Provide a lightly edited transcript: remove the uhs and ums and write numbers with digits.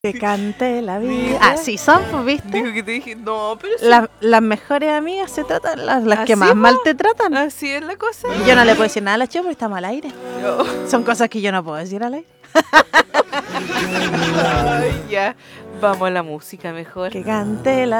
Que cante la vida. Mira. Así son, pues, ¿viste? Digo que te dije, no, pero sí. Las mejores amigas se tratan, las que ¿Así, más po? mal te tratan. Así es la cosa. Y yo no le puedo decir nada a la chica porque estamos al aire. No. Son cosas que yo no puedo decir al aire. Ay, ya. Vamos a la música mejor. Que cante la